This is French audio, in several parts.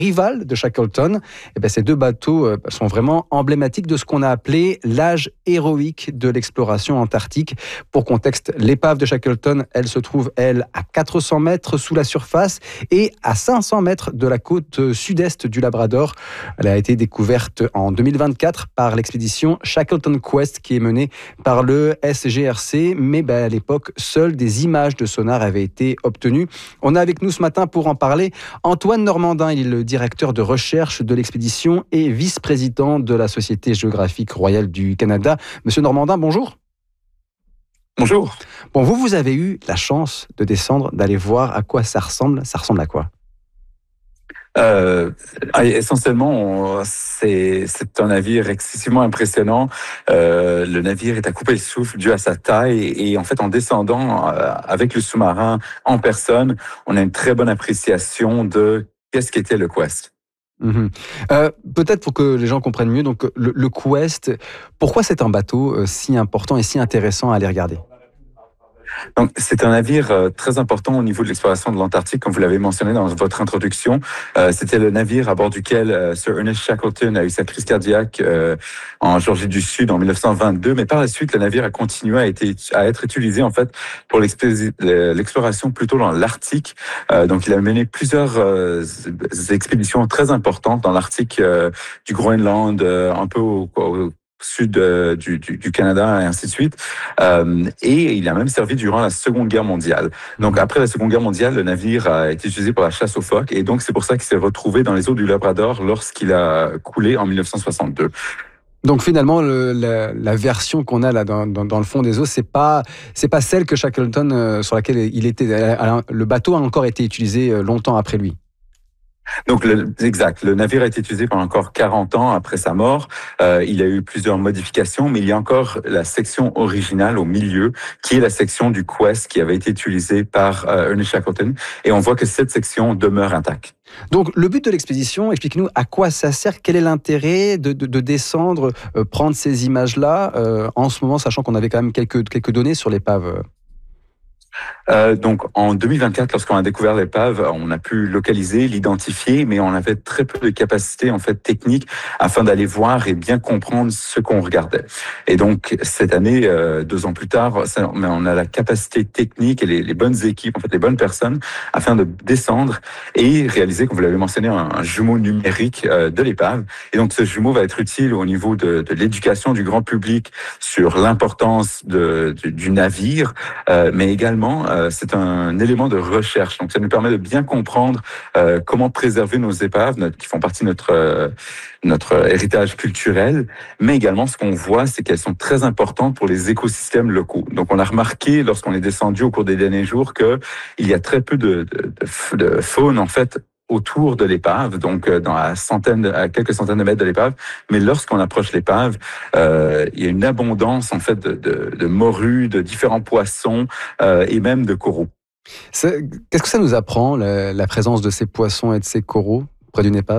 rival de Shackleton. Et ben, ces deux bateaux sont vraiment emblématiques de ce qu'on a appelé l'âge héroïque de l'exploration antarctique. Pour contexte, l'épave de Shackleton, elle se trouve, elle, à 400 mètres sous la surface et à 500 mètres de la côte sud-est du Labrador. Elle a été découverte en 2024 par l'expédition Shackleton Quest qui est menée par le SGRC, mais à l'époque, seules des images de sonar avaient été obtenues. On a avec nous ce matin pour en parler Antoine Normandin, il est le directeur de recherche de l'expédition et vice-président de la Société géographique royale du Canada. Monsieur Normandin, bonjour. Bonjour. Bon, vous avez eu la chance de descendre, d'aller voir à quoi ça ressemble. Ça ressemble à quoi ? Essentiellement, c'est un navire excessivement impressionnant. Le navire est à couper le souffle dû à sa taille et en fait, en descendant avec le sous-marin en personne, on a une très bonne appréciation de qu'est-ce qu'était le Quest. Peut-être pour que les gens comprennent mieux, donc le Quest, pourquoi c'est un bateau si important et si intéressant à aller regarder ? Donc, c'est un navire très important au niveau de l'exploration de l'Antarctique, comme vous l'avez mentionné dans votre introduction. C'était le navire à bord duquel Sir Ernest Shackleton a eu sa crise cardiaque en Géorgie du Sud en 1922. Mais par la suite, le navire a continué à être utilisé en fait pour l'exploration plutôt dans l'Arctique. Donc, il a mené plusieurs expéditions très importantes dans l'Arctique du Groenland, un peu au sud du Canada et ainsi de suite. Et il a même servi durant la Seconde Guerre mondiale. Donc, après la Seconde Guerre mondiale, le navire a été utilisé pour la chasse aux phoques et donc c'est pour ça qu'il s'est retrouvé dans les eaux du Labrador lorsqu'il a coulé en 1962. Donc finalement, la version qu'on a là dans le fond des eaux, c'est pas celle que Shackleton sur laquelle il était. Le bateau a encore été utilisé longtemps après lui. Donc, exact. Le navire a été utilisé pendant encore 40 ans après sa mort. Il a eu plusieurs modifications, mais il y a encore la section originale au milieu, qui est la section du Quest qui avait été utilisée par Ernest Shackleton. Et on voit que cette section demeure intacte. Donc, le but de l'expédition, expliquez-nous à quoi ça sert, quel est l'intérêt de descendre, prendre ces images-là, en ce moment, sachant qu'on avait quand même quelques données sur l'épave. Donc en 2024, lorsqu'on a découvert l'épave, on a pu localiser, l'identifier, mais on avait très peu de capacités en fait techniques afin d'aller voir et bien comprendre ce qu'on regardait. Et donc cette année, 2 ans plus tard, on a la capacité technique et les bonnes équipes, en fait les bonnes personnes, afin de descendre et réaliser, comme vous l'avez mentionné, un jumeau numérique de l'épave. Et donc ce jumeau va être utile au niveau de l'éducation du grand public sur l'importance du navire, mais également c'est un élément de recherche. Donc, ça nous permet de bien comprendre comment préserver nos épaves qui font partie de notre héritage culturel. Mais également, ce qu'on voit, c'est qu'elles sont très importantes pour les écosystèmes locaux. Donc, on a remarqué, lorsqu'on est descendu au cours des derniers jours, qu'il y a très peu de faune, en fait, autour de l'épave, donc à quelques centaines de mètres de l'épave. Mais lorsqu'on approche l'épave, il y a une abondance en fait de morues, de différents poissons et même de coraux. Qu'est-ce que ça nous apprend, la présence de ces poissons et de ces coraux près d'une épave ?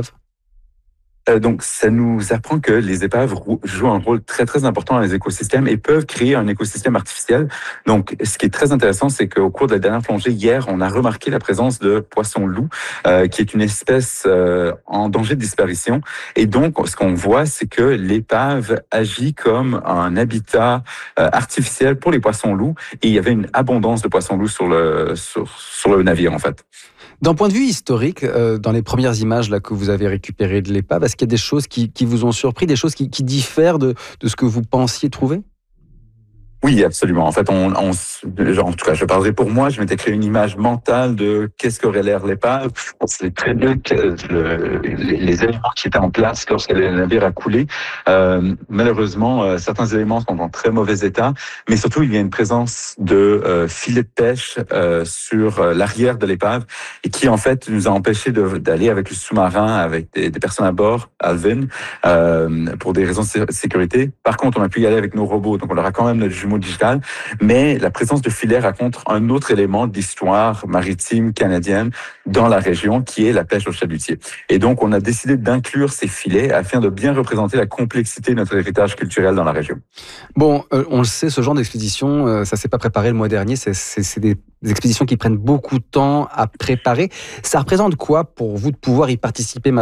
Donc, ça nous apprend que les épaves jouent un rôle très, très important dans les écosystèmes et peuvent créer un écosystème artificiel. Donc, ce qui est très intéressant, c'est qu'au cours de la dernière plongée, hier, on a remarqué la présence de poisson-loup, qui est une espèce en danger de disparition. Et donc, ce qu'on voit, c'est que l'épave agit comme un habitat artificiel pour les poissons-loups. Et il y avait une abondance de poissons-loups sur le navire, en fait. D'un point de vue historique, dans les premières images là, que vous avez récupérées de l'épave, est-ce qu'il y a des choses qui vous ont surpris, des choses qui diffèrent de ce que vous pensiez trouver ? Oui, absolument. En fait, en tout cas, je parlerai pour moi. Je m'étais créé une image mentale de qu'est-ce qu'aurait l'air l'épave. On sait très bien que les éléments qui étaient en place lorsque le navire a coulé. Malheureusement, certains éléments sont en très mauvais état, mais surtout, il y a une présence de filets de pêche sur l'arrière de l'épave et qui, en fait, nous a empêchés d'aller avec le sous-marin, avec des personnes à bord, Alvin, pour des raisons de sécurité. Par contre, on a pu y aller avec nos robots, donc on leur a quand même notre jumeau mot digital, mais la présence de filets raconte un autre élément d'histoire maritime canadienne dans la région, qui est la pêche au chalutier. Et donc, on a décidé d'inclure ces filets afin de bien représenter la complexité de notre héritage culturel dans la région. Bon, on le sait, ce genre d'expédition, ça s'est pas préparé le mois dernier. C'est des expéditions qui prennent beaucoup de temps à préparer. Ça représente quoi pour vous de pouvoir y participer